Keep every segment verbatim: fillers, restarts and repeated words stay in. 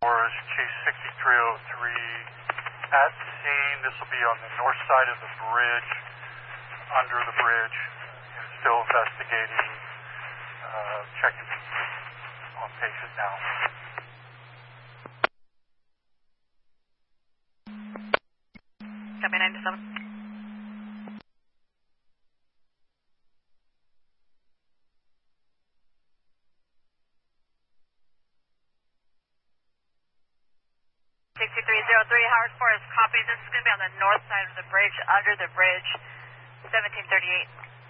Morris, case sixty-three oh three at scene. This will be on the north side of the bridge, under the bridge. Still investigating, uh, checking on patient now. Copy nine to seven. sixty-three oh three, Howard Forest, copy. This is going to be on the north side of the bridge, under the bridge, seventeen thirty-eight.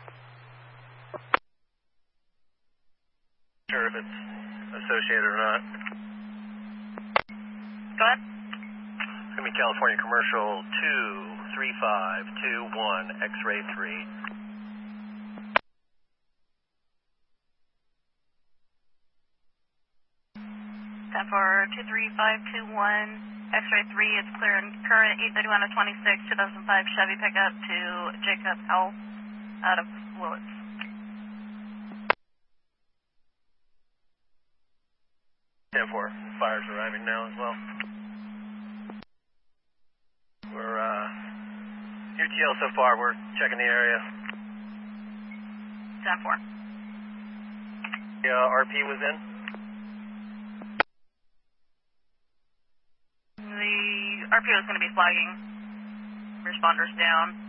Sure if it's associated or not. Go ahead. It's going to be California Commercial two three five two one, X-ray three. ten for two three five two one, X-ray three, it's clear and current, eight thirty-one of twenty-six, two thousand five Chevy pickup to Jacob L. out of Willits. ten four, fire's arriving now as well. We're, uh, U T L so far, we're checking the area. ten four. The uh, R P was in? The R P O is going to be flagging responders down.